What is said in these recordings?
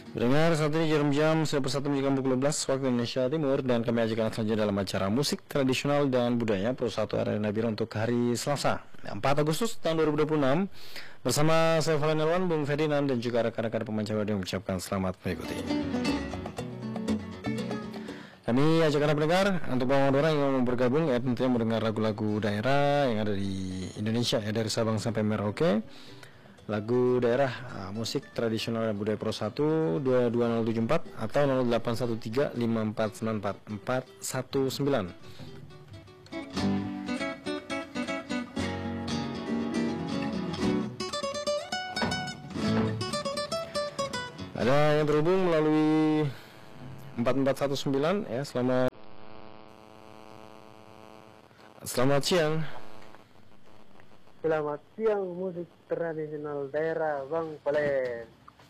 Dengar saat ini jam 1:01 waktu Indonesia Timur, dan kami ajakan selanjutnya dalam acara musik tradisional dan budaya Pro 1 Arena Nabira untuk hari Selasa 4 Agustus tahun 2026 bersama saya Valen Elwan, Bung Ferdinand dan juga rekan-rekan pemancar yang mengucapkan selamat mengikuti. Kami ajakan pendengar untuk orang yang mau bergabung tentunya mendengar lagu-lagu daerah yang ada di Indonesia ya, dari Sabang sampai Merauke. Lagu daerah musik tradisional dan budaya Pro 1 22074 atau 0813 5494 419. Ada yang terhubung melalui 4419 ya. Selamat siang. Selamat siang, musik tradisional daerah Bang Valen.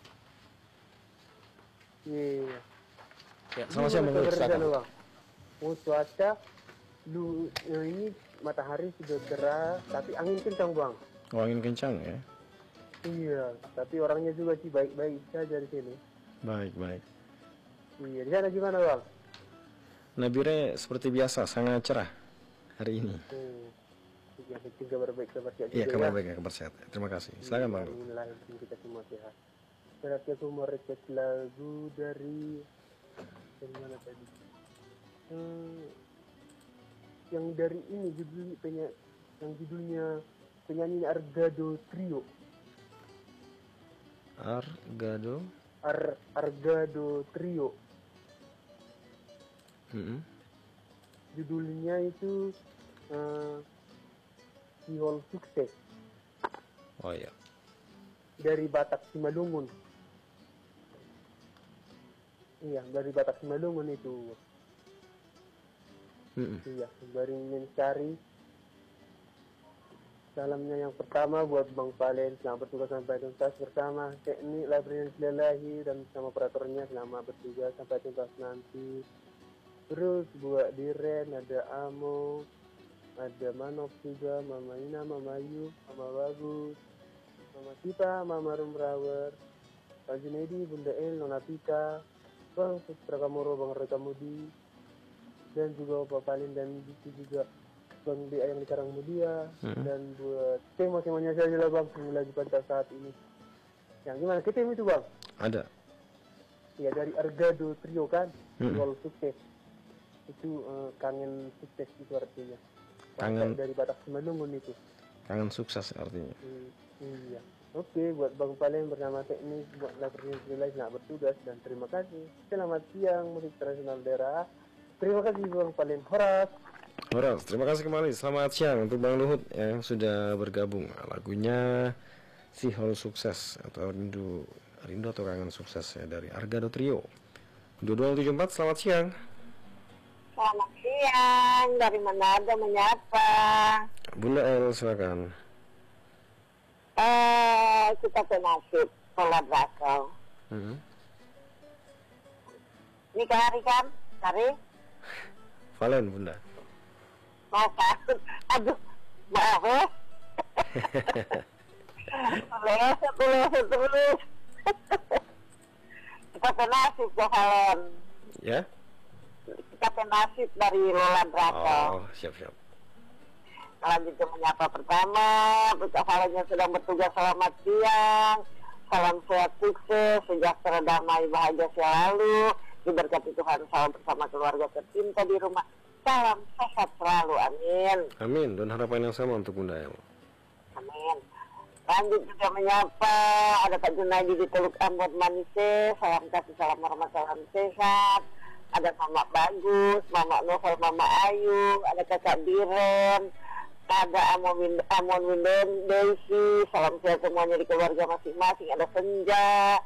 Iya. Ya, selamat siang Bang. Cuaca ini matahari sudah cerah, tapi angin kencang Bang. Oh, angin kencang ya. Iya, tapi orangnya juga sih baik-baik saja di sini. Baik. Iya, di sana gimana Bang? Nabire seperti biasa sangat cerah hari ini. Ya, kabar baik, kabar sehat. Iya, kabar baik, kabar sehat. Terima kasih. Silakan Bang. Alhamdulillah, kita semua sehat. Berarti aku mau request lagu dari mana tadi? Yang dari ini judulnya penyanyi Argado Trio. Argado Trio. Judulnya itu Sihol Sukses. Oh iya. Dari Batak Simalungun. Iya, dari Batak Simalungun itu. Iya, dari mencari. Salamnya yang pertama buat Bang Valen, selamat bertugas sampai tuntas bersama teknik Labrian Silalahi dan bersama operatornya, selamat bertugas sampai tuntas nanti. Terus buat Diren, ada Amo, ada Manok juga, Mama Ina, Mama Ayu, Mama Bagus, Mama Kita, Mama Rumrawer, Pak Junedi, Bunda El, Nona Pika, Bang Putra Kamoro, Bang Rekamudi, dan juga Pak Palin dan itu juga Bang Dia yang di Karangmudia, dan buat tema-temanya saja lah Bang, yang lagi pada saat ini. Yang gimana ke tim itu Bang? Ada. Ya dari Argado Trio kan, Sihol Sukses. Itu kangen sukses itu artinya. Kangen dari Batak Simalungun itu. Kangen sukses artinya. Iya. Oke, buat Bang Valen bersama teknis, buat Labrian Silalahi selamat bertugas dan terima kasih. Selamat siang musik tradisional daerah. Terima kasih Bang Valen. Horas, terima kasih kembali. Selamat siang untuk Bang Luhut yang sudah bergabung. Lagunya Sihol Sukses atau Rindu atau Kangen Sukses ya, dari Argado Trio. 2274, selamat siang. Selamat siang, dari Manado menyapa. Bunda El, silakan. Kita ke nasib sholat rakau. Ini hari kan? Hari? Valen, Bunda. Mau takut? Aduh, maaf ya. Terus. Kita ke nasib ke Valen. Ya? Kita ke nasib dari Lola Rakau. Oh, siap. Selanjutnya menyapa pertama, Putra Valen yang sedang bertugas, selamat siang. Salam sehat, sukses, sejahtera, damai, bahagia selalu. Diberkati Tuhan selalu bersama keluarga tercinta di rumah. Salam sehat selalu, amin. Amin, dan harapan yang sama untuk Bunda El. Amin. Lanjut juga menyapa, ada Pak Junaidi di Teluk Ambon Manise, salam kasih, salam hormat, salam sehat. Ada Mama Bagus, Mama Novel, Mama Ayu, ada Kakak Diren, ada Amon Winden, Desi, salam sehat semuanya di keluarga masing-masing. Ada Senja,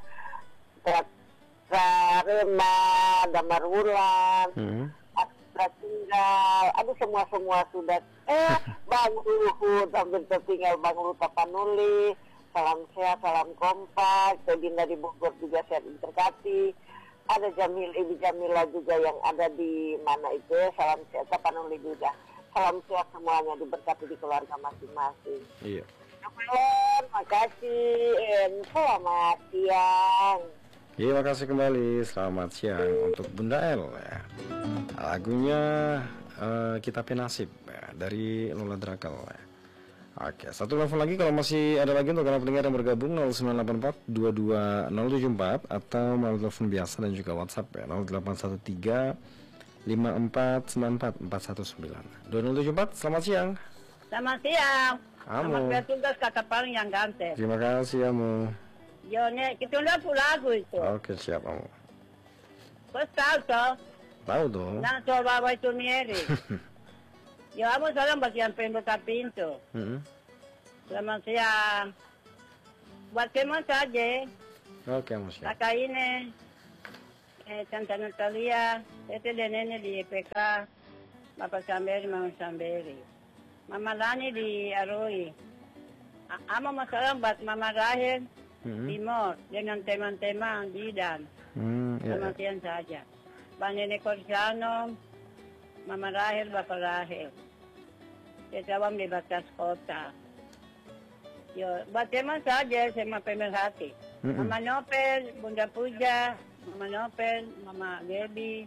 Rema, Damar Wulan, ada tinggal, aduh semua sudah. Bang Luhut, hampir tertinggal Bang Luhut Tapanuli, salam sehat, salam kompak. Dinda di Bogor juga sehat berkati. Ada Ibu Jamila juga yang ada di mana itu, salam sehat Tapanuli juga. Salam sehat semuanya, diberkati di keluarga masing-masing. Iya. Makasih, selamat siang. Terima kasih kembali. Selamat siang untuk Bunda L ya. Lagunya Kita Penasib ya, dari Lola Drakal ya. Oke, satu telepon lagi kalau masih ada lagi untuk para pendengar yang bergabung 0984 22074 atau melalui telepon biasa dan juga WhatsApp ya 0813 5494 419 2074. Selamat siang. Selamat siang. Amo. Selamat bertugas kakak paling yang ganteng. Terima kasih Amo. Yo nek kita udah lagu itu. Oke, siap Amo. Kau tahu toh? Tahu dong. Nang coba itu mieri. Yo amo salam bagi yang pembuka pintu. Selamat siang. Buat kemana saja? Oke, Amo siap. Kakak ini, Tante Natalia, itu dan nenek di IPK, Bapak Samberi, Mama Samberi. Mama Lani di Aroi. Amo masalah buat Mama Rahel, Timor, dengan teman-teman di Dan. Selamat siang saja. Pak Nenek Korsiano, Mama Rahel, Bapak Rahel. Sejawam di batas kota. Yo, buat teman saja sama pemerhati. Mama Nopel, Bunda Puja, Mama Nopel, Mama Gaby,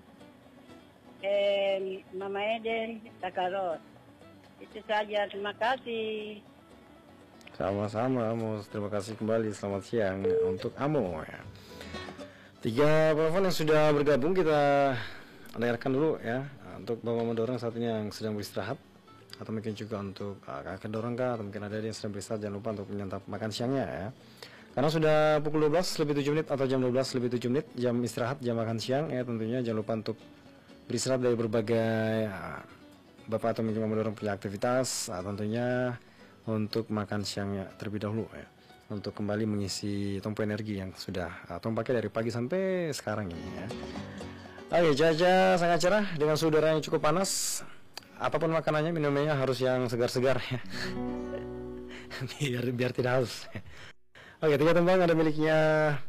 Mama Eden, Takarot. Itu saja, terima kasih. Sama-sama Amo, terima kasih kembali. Selamat siang untuk Amo ya. 3 telepon yang sudah bergabung kita dengarkan dulu ya. Untuk Bapak Mendorong satunya yang sedang beristirahat, atau mungkin juga untuk kakak dorong kah, atau mungkin ada yang sedang beristirahat, jangan lupa untuk menyantap makan siangnya ya. Karena sudah pukul 12 lebih 7 menit atau jam 12 lebih 7 menit, jam istirahat, jam makan siang ya. Tentunya jangan lupa untuk beristirahat dari berbagai Bapak atau mungkin mendorong punya aktivitas, tentunya untuk makan siangnya terlebih dahulu ya, untuk kembali mengisi tumpah energi yang sudah pakai dari pagi sampai sekarang ini ya. Oke, Jaja sangat cerah dengan suhu udara yang cukup panas. Apapun makanannya, minumannya harus yang segar-segar ya. biar tidak haus. Oke, 3 tembang ada miliknya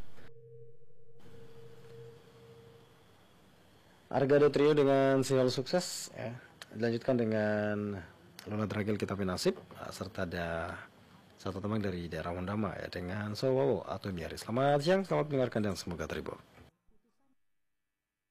Argado Trio dengan Selalu Sukses ya. Dilanjutkan dengan Lola Dragel Kita Penasib, serta ada satu teman dari daerah Wondama ya dengan Sowowo atau Biari. Selamat siang, selamat mendengarkan dan semoga terhibur.